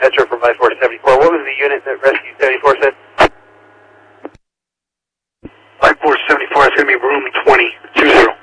Metro for my 474. What was the unit that Rescue 74 said? My 474 is going to be room 20.